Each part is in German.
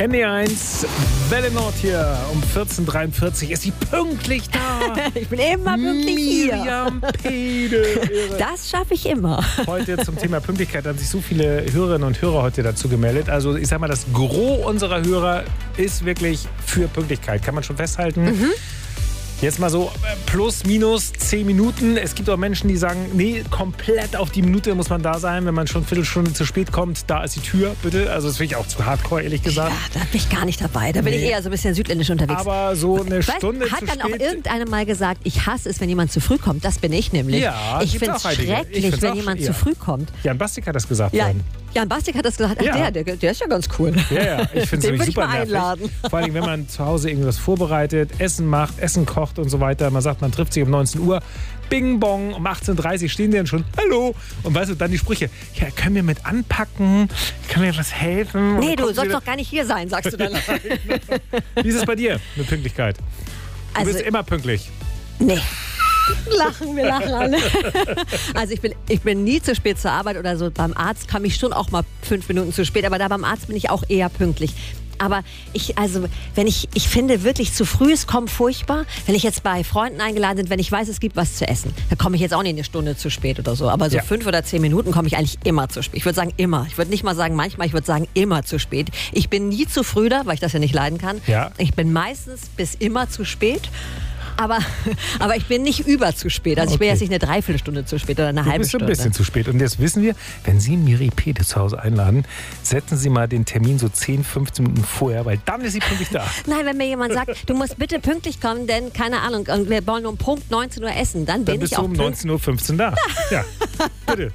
NE1, Welle Nord hier um 14.43 Uhr. Ist sie pünktlich da? Ich bin immer pünktlich hier. Miriam Pede. Das schaffe ich immer. Heute zum Thema Pünktlichkeit haben sich so viele Hörerinnen und Hörer heute dazu gemeldet. Also ich sag mal, das Gros unserer Hörer ist wirklich für Pünktlichkeit. Kann man schon festhalten. Mhm. Jetzt mal so plus, minus 10 Minuten. Es gibt auch Menschen, die sagen, nee, komplett auf die Minute muss man da sein. Wenn man schon eine Viertelstunde zu spät kommt, da ist die Tür, bitte. Also das finde ich auch zu hardcore, ehrlich gesagt. Ja, da bin ich gar nicht dabei. Da bin ich eher so ein bisschen südländisch unterwegs. Aber so eine Stunde zu spät. Hat dann spät. auch irgendeiner mal gesagt, ich hasse es, wenn jemand zu früh kommt. Das bin ich nämlich. Ja, ich finde es schrecklich, wenn jemand zu früh kommt. Jan Bastik hat das gesagt. Ja. Jan Bastik hat das gesagt. Ach, Ja. der ist ja ganz cool. Ja, ich finde es super nervig. Einladen. Vor allem, wenn man zu Hause irgendwas vorbereitet, Essen macht, Essen kocht und so weiter. Man sagt, man trifft sich um 19 Uhr. Bing bong, um 18.30 Uhr stehen die dann schon. Hallo. Und weißt du, dann die Sprüche. Ja, können wir mit anpacken? Können wir was helfen? Nee, du sollst doch gar nicht hier sein, sagst du dann. Wie ist es bei dir mit Pünktlichkeit? Du bist immer pünktlich. Nee. Wir lachen alle. Also ich bin nie zu spät zur Arbeit oder so. Beim Arzt kam ich schon auch mal 5 Minuten zu spät, aber da beim Arzt bin ich auch eher pünktlich. Aber ich finde wirklich, zu frühes kommt furchtbar. Wenn ich jetzt bei Freunden eingeladen bin, wenn ich weiß, es gibt was zu essen, dann komme ich jetzt auch nicht eine Stunde zu spät oder so. Aber so 5 oder 10 Minuten komme ich eigentlich immer zu spät. Ich würde sagen immer. Ich würde nicht mal sagen manchmal, ich würde sagen immer zu spät. Ich bin nie zu früh da, weil ich das ja nicht leiden kann. Ja. Ich bin meistens bis immer zu spät. Aber ich bin nicht über zu spät. Also ich bin jetzt nicht eine Dreiviertelstunde zu spät oder eine halbe Stunde. Du bist ein bisschen zu spät. Und jetzt wissen wir, wenn Sie Miri Pede zu Hause einladen, setzen Sie mal den Termin so 10, 15 Minuten vorher, weil dann ist sie pünktlich da. Nein, wenn mir jemand sagt, du musst bitte pünktlich kommen, denn, keine Ahnung, wir wollen um Punkt 19 Uhr essen, dann bin ich auch pünktlich. Dann bist du um 19.15 Uhr da. Ja, bitte.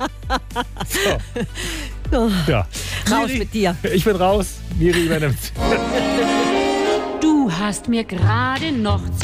So. Ja. Raus Miri, mit dir. Ich bin raus. Miri übernimmt. Du hast mir gerade noch